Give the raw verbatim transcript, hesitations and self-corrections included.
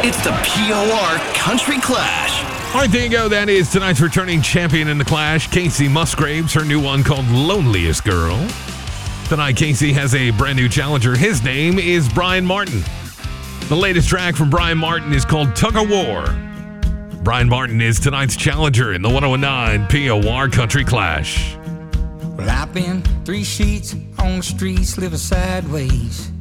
It's the P O R Country Clash. All right, there you go. That is tonight's returning champion in the Clash, Casey Musgraves, her new one called Loneliest Girl. Tonight, Casey has a brand new challenger. His name is Brian Martin. The latest track from Brian Martin is called Tug of War. Brian Martin is tonight's challenger in the one oh nine P O R Country Clash. Well, I've been three sheets on the streets, living sideways.